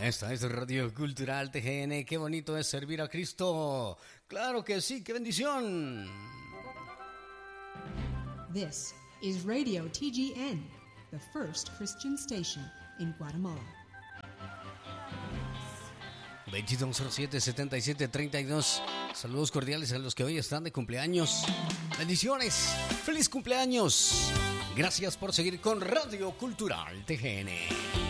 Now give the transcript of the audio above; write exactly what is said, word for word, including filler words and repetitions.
Esta es Radio Cultural T G N. Qué bonito es servir a Cristo. Claro que sí, qué bendición. This is Radio T G N, the first Christian station in Guatemala. veintidós cero siete, setenta y siete treinta y dos. Saludos cordiales a los que hoy están de cumpleaños. Bendiciones. Feliz cumpleaños. Gracias por seguir con Radio Cultural T G N.